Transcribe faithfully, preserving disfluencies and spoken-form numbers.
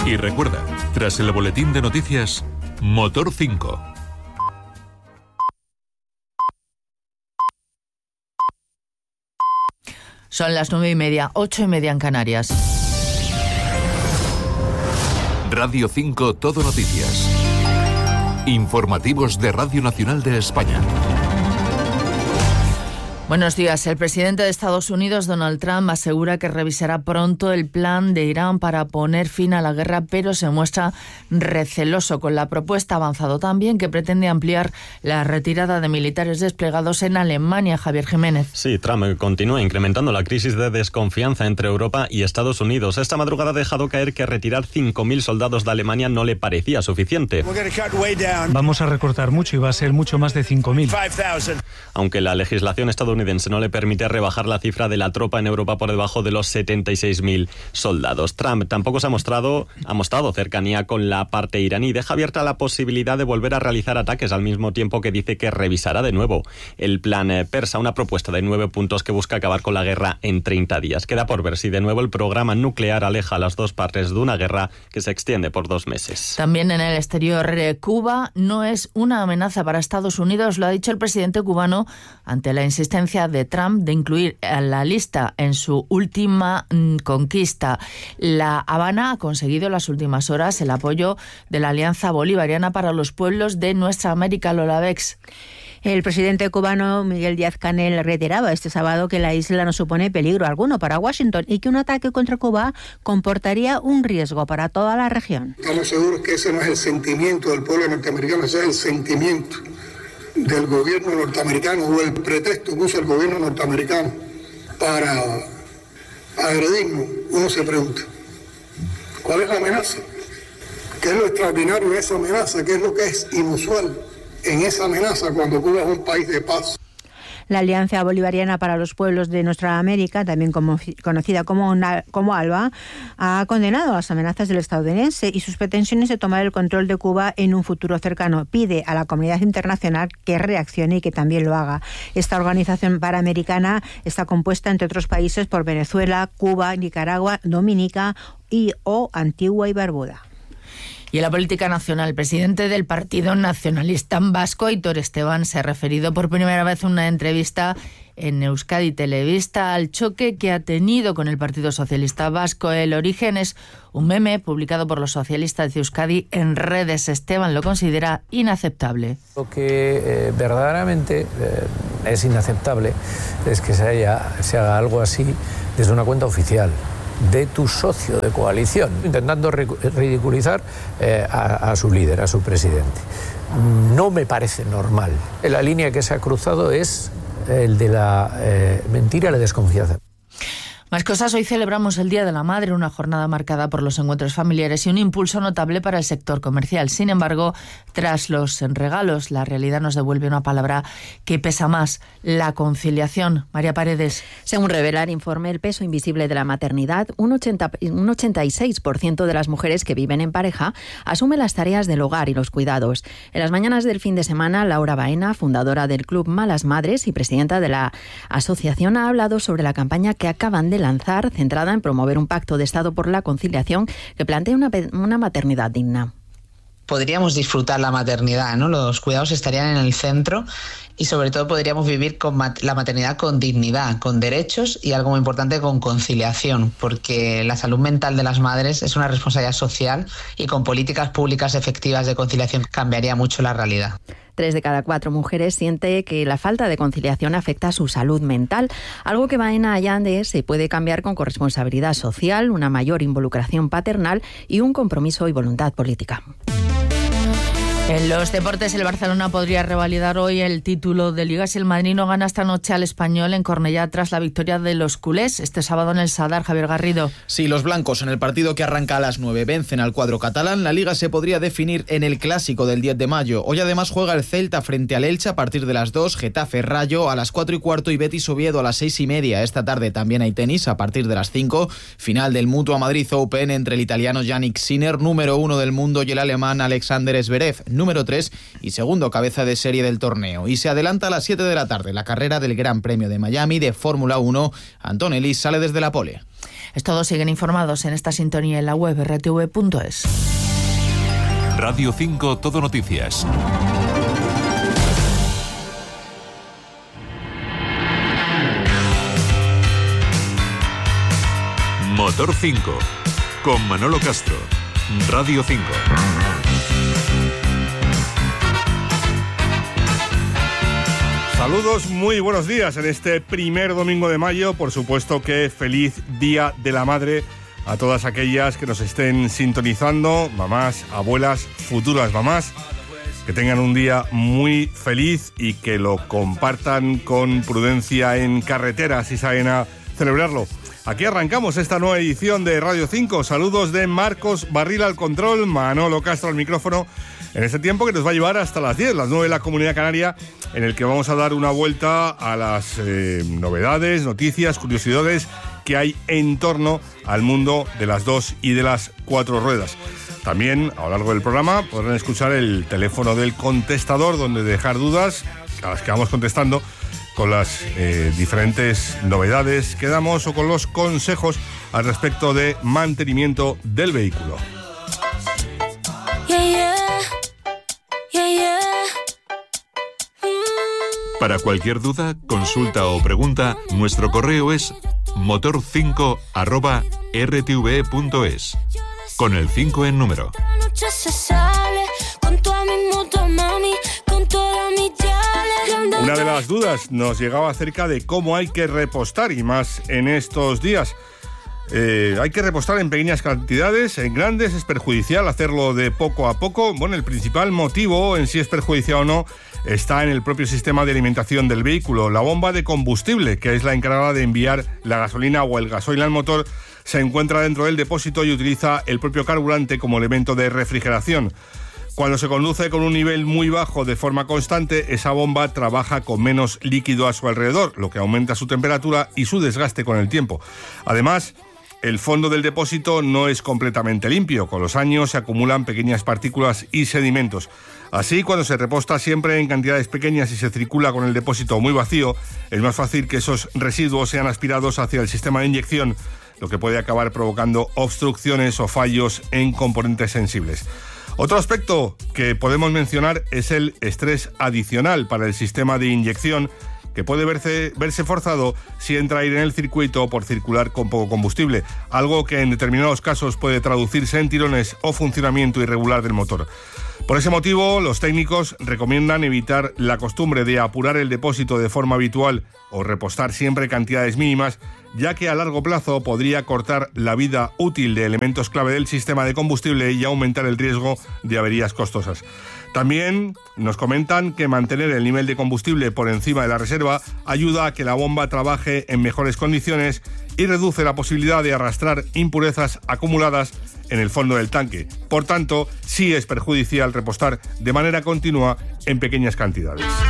Y recuerda, tras el boletín de noticias, Motor cinco. Son las nueve y media, ocho y media en Canarias. Radio cinco Todo Noticias. Informativos de Radio Nacional de España. Buenos días. El presidente de Estados Unidos, Donald Trump, asegura que revisará pronto el plan de Irán para poner fin a la guerra, pero se muestra receloso con la propuesta. Ha avanzado también que pretende ampliar la retirada de militares desplegados en Alemania. Javier Jiménez. Sí, Trump continúa incrementando la crisis de desconfianza entre Europa y Estados Unidos. Esta madrugada ha dejado caer que retirar cinco mil soldados de Alemania no le parecía suficiente. Vamos a recortar mucho y va a ser mucho más de cinco mil. Aunque la legislación estadounidense no le permite rebajar la cifra de la tropa en Europa por debajo de los setenta y seis mil soldados. Trump tampoco se ha mostrado, ha mostrado cercanía con la parte iraní. Deja abierta la posibilidad de volver a realizar ataques, al mismo tiempo que dice que revisará de nuevo el plan persa, una propuesta de nueve puntos que busca acabar con la guerra en treinta días. Queda por ver si de nuevo el programa nuclear aleja a las dos partes de una guerra que se extiende por dos meses. También en el exterior, Cuba no es una amenaza para Estados Unidos, lo ha dicho el presidente cubano ante la insistencia de Trump de incluir a la lista en su última mm, conquista. La Habana ha conseguido en las últimas horas el apoyo de la Alianza Bolivariana para los Pueblos de Nuestra América. Lola Bex. El presidente cubano Miguel Díaz-Canel reiteraba este sábado que la isla no supone peligro alguno para Washington y que un ataque contra Cuba comportaría un riesgo para toda la región. Estamos seguros que ese no es el sentimiento del pueblo norteamericano, ese es el sentimiento del gobierno norteamericano o el pretexto que usa el gobierno norteamericano para agredirnos. Uno se pregunta, ¿cuál es la amenaza? ¿Qué es lo extraordinario de esa amenaza? ¿Qué es lo que es inusual en esa amenaza cuando Cuba es un país de paz? La Alianza Bolivariana para los Pueblos de Nuestra América, también como, conocida como, como ALBA, ha condenado las amenazas del estadounidense y sus pretensiones de tomar el control de Cuba en un futuro cercano. Pide a la comunidad internacional que reaccione y que también lo haga. Esta organización panamericana está compuesta, entre otros países, por Venezuela, Cuba, Nicaragua, Dominica y o Antigua y Barbuda. Y en la política nacional, el presidente del Partido Nacionalista Vasco, Aitor Esteban, se ha referido por primera vez en una entrevista en Euskadi Televista al choque que ha tenido con el Partido Socialista Vasco. El origen es un meme publicado por los socialistas de Euskadi en redes. Esteban lo considera inaceptable. Lo que eh, verdaderamente eh, es inaceptable es que se, haya, se haga algo así desde una cuenta oficial de tu socio de coalición, intentando ridiculizar eh, a, a su líder, a su presidente. No me parece normal. La línea que se ha cruzado es el de la eh, mentira y la desconfianza. Más cosas, hoy celebramos el Día de la Madre, una jornada marcada por los encuentros familiares y un impulso notable para el sector comercial. Sin embargo, tras los regalos, la realidad nos devuelve una palabra que pesa más, la conciliación. María Paredes. Según revela el informe El peso invisible de la maternidad, un, ochenta, un ochenta y seis por ciento de las mujeres que viven en pareja asumen las tareas del hogar y los cuidados. En las mañanas del fin de semana, Laura Baena, fundadora del Club Malas Madres y presidenta de la asociación, ha hablado sobre la campaña que acaban de lanzar, centrada en promover un pacto de Estado por la conciliación que plantea una, una maternidad digna. Podríamos disfrutar la maternidad, ¿no? Los cuidados estarían en el centro y sobre todo podríamos vivir con mat- la maternidad con dignidad, con derechos y algo muy importante, con conciliación, porque la salud mental de las madres es una responsabilidad social y con políticas públicas efectivas de conciliación cambiaría mucho la realidad. Tres de cada cuatro mujeres siente que la falta de conciliación afecta a su salud mental, algo que Baena Allande se puede cambiar con corresponsabilidad social, una mayor involucración paternal y un compromiso y voluntad política. En los deportes, el Barcelona podría revalidar hoy el título de Liga si el Madrid no gana esta noche al Español en Cornellá tras la victoria de los culés este sábado en el Sadar. Javier Garrido. Sí, los blancos en el partido que arranca a las nueve vencen al cuadro catalán. La Liga se podría definir en el clásico del diez de mayo. Hoy además juega el Celta frente al Elche a partir de las dos, Getafe Rayo a las cuatro y cuarto y Betis Oviedo a las seis y media. Esta tarde también hay tenis a partir de las cinco. Final del Mutua Madrid Open entre el italiano Yannick Sinner, número uno del mundo, y el alemán Alexander Zverev, número tres y segundo cabeza de serie del torneo. Y se adelanta a las siete de la tarde la carrera del Gran Premio de Miami de Fórmula uno. Antonelli sale desde la pole. Es todo, siguen informados en esta sintonía en la web erre te ve punto es. Radio cinco Todo Noticias. Motor cinco, con Manolo Castro, Radio cinco. Saludos, muy buenos días en este primer domingo de mayo. Por supuesto que feliz Día de la Madre a todas aquellas que nos estén sintonizando, mamás, abuelas, futuras mamás, que tengan un día muy feliz y que lo compartan con prudencia en carretera si salen a celebrarlo. Aquí arrancamos esta nueva edición de Radio cinco. Saludos de Marcos Barril al control, Manolo Castro al micrófono, en este tiempo que nos va a llevar hasta las diez, las nueve de la Comunidad Canaria, en el que vamos a dar una vuelta a las eh, novedades, noticias, curiosidades que hay en torno al mundo de las dos y de las cuatro ruedas. También, a lo largo del programa, podrán escuchar el teléfono del contestador, donde dejar dudas a las que vamos contestando con las eh, diferentes novedades que damos o con los consejos al respecto de mantenimiento del vehículo. Yeah, yeah. Yeah, yeah. Mm. Para cualquier duda, consulta o pregunta, nuestro correo es motor cinco arroba erre te ve punto es, con el cinco en número. Una de las dudas nos llegaba acerca de cómo hay que repostar, y más en estos días. Eh, hay que repostar en pequeñas cantidades, en grandes es perjudicial hacerlo de poco a poco. Bueno, el principal motivo en si es perjudicial o no está en el propio sistema de alimentación del vehículo. La bomba de combustible, que es la encargada de enviar la gasolina o el gasoil al motor, se encuentra dentro del depósito y utiliza el propio carburante como elemento de refrigeración. Cuando se conduce con un nivel muy bajo de forma constante, esa bomba trabaja con menos líquido a su alrededor, lo que aumenta su temperatura y su desgaste con el tiempo. Además, el fondo del depósito no es completamente limpio. Con los años se acumulan pequeñas partículas y sedimentos. Así, cuando se reposta siempre en cantidades pequeñas y se circula con el depósito muy vacío, es más fácil que esos residuos sean aspirados hacia el sistema de inyección, lo que puede acabar provocando obstrucciones o fallos en componentes sensibles. Otro aspecto que podemos mencionar es el estrés adicional para el sistema de inyección, que puede verse, verse forzado si entra aire en el circuito por circular con poco combustible, algo que en determinados casos puede traducirse en tirones o funcionamiento irregular del motor. Por ese motivo, los técnicos recomiendan evitar la costumbre de apurar el depósito de forma habitual o repostar siempre cantidades mínimas, ya que a largo plazo podría cortar la vida útil de elementos clave del sistema de combustible y aumentar el riesgo de averías costosas. También nos comentan que mantener el nivel de combustible por encima de la reserva ayuda a que la bomba trabaje en mejores condiciones y reduce la posibilidad de arrastrar impurezas acumuladas en el fondo del tanque. Por tanto, sí es perjudicial repostar de manera continua en pequeñas cantidades.